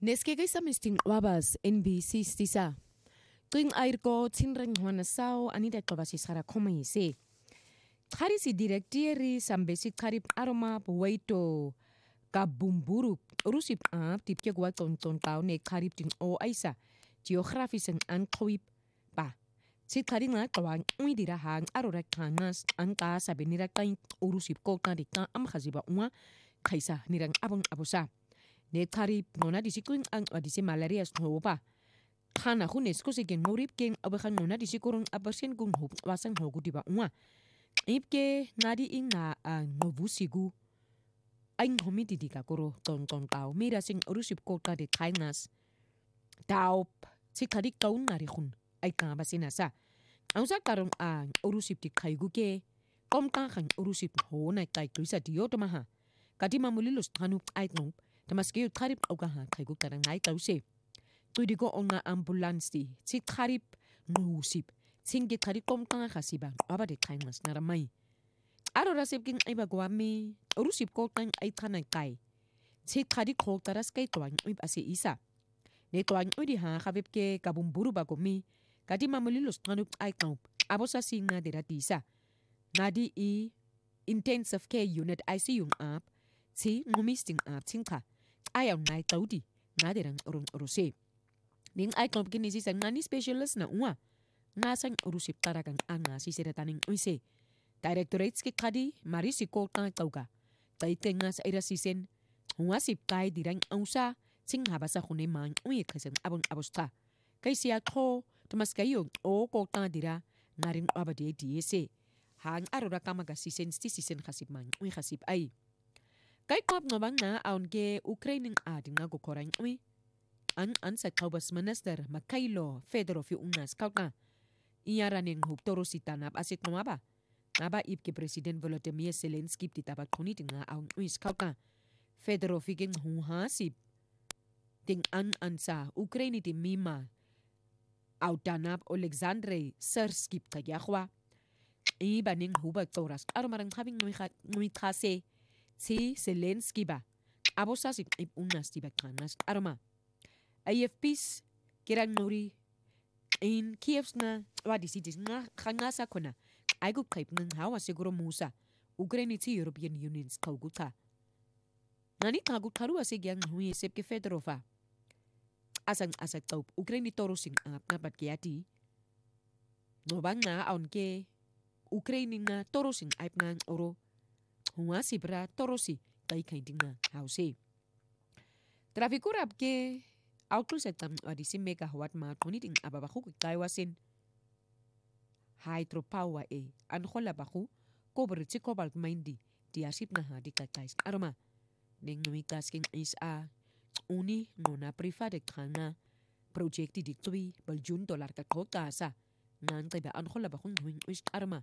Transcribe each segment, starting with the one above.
Neskegay sa misting wabas NBC stisa. Tuwing air ko tinreng huana sao anida klobasi sara komayisi. Kari si direktiri sambe si kari aroma buwaito kabumburu urusip tipke gwa ton tao ne kari tin o aisa geografi seng anklwip pa. Si kari nga kawang uidira hang arora kanas angka sabi nira kain urusip ko tadika amkhaziba unwa kaisa nirang abang abusa. Ne kari nona disikuing ang adisi malaria snoba. Kana hunes ko sige ngorip king abakan nona disikurong abasin kung hop wasang hogu diba unwa. Ipke nadi inga ngovusigu ay homididika kuro ton tao mira sing urusip ko tadi kainas. Taup si kadik taun narihun ay kabasinasa. Ang sa karong ang urusip di kaiguke komka kang urusip ho na kay krisa diyo tamaha. Kati mamulilos tanup ay ngop Tamaskeo tarip augaha kaigu tarang ngai tause. Tudigo onga ambulansi, si tarip ngusip, singi tarip komtanga kasiba, abade kaimas naramay. Aro rasip king ay bagwami, urusip ko tang ay tanay kai. Si tarip ko taras kay tuwang uip asi isa. Ne tuwang udi ha kabip ke kabumburu bagomi, kati mamulilos tanup ay kaup, abosa singa deratisa. Ngadi intensive care unit ICU up, si ngumisting up tingka. Ayaw nai taudi nadirang urung urusip. Ning ay klop kinisi sang nani specialist na unwa. Nasang urusip taragang anga si sirataning uise. Directorates ki kadi marisi ko tang tauga. Taitenga sa irasisen. Huwasip kay dirang ausa sing habasa kune mang uye kasang abang abusta. Kay siya ko tumas kayo o ko tang dira naring abade diese. Hang arura kamagasisen stisisen kasip mang uye kasip ay. Kay kop ngabang na aunque Ukraine ading nga gukorang ui. An sa kaubas minister Mikhailo Fedorov yung unas kauna. Iyaraning huptoro si tanap asit numaba. Naba ipke President Volodymyr Zelensky titabat kuniting nga aung uis kauna. Fedorov iging huhasip. Ting an sa Ukraine ti mima. Autanap Alexandre Serskip tagyakwa. Iba ning hubag toras. Arumarang habing ngumitase. Si Zelensky ba? Abo sa si unas ti bakanas arma. AFP's kirang nuri in Kiev's nga wadi si nga kangasa ko na ay gup kaip ng hawa siguro musa Ukraine ti European Union's kauguta. Nani kagut karu asigyang huisip ki Fedorova. Asang taup Ukraine torosing ap na batkiyati. No bang nga aunque Ukraine nga torosing ap ng oro. Hunga si bra torosi kay kainting na hause. Trafikurap ke outlo sa tam adisi mega hawat ma tuniting ababaku kaiwasin. Hydropower anhola baku koberti kobalt mindi diasip na hadi kakais aroma. Ning numikas king is uni ngona private kanga projekti diktui $1 ka kotasa ngan kay ba anhola bakung huing is aroma.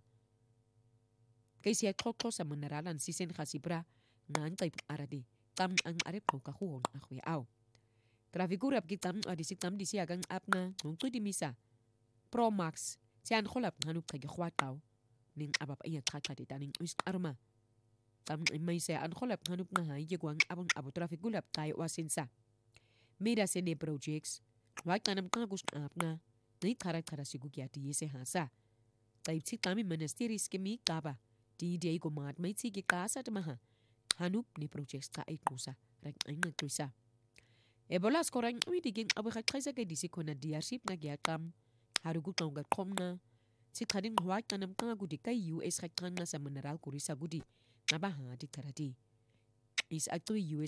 Kay siya koko sa manaralan sisen kasibra ngan kay arade tam ang arep ko kahuon akwi aw. Trafikurap kitam adisik tam di siya gang ap nga nung di misa. Pro Max siyan kolap nganup kay khwataw ning abap iya kakadi taning us arma. Tam may siya an kolap nganup nga hay jegwang abang abo trafikulap tayo wasinsa. Mira sene projects wag tanam kagus ap nga ni karat sigugya di yese hasa. Tayo si kami monasteries kemi kaba. Di day gumat may sige kasa tamaha. Hanup ni projects ka ay kusa. Rag ay nagtuisa. Ebolas korang uidiging abakat kaysa kay disi ko na diarship na gyakam. Harugut na ugat kom na. Si kading huwag tanam kang agudi kay US kakang na sa mineral kurisa gudi. Nabaha di karadi. Is actually US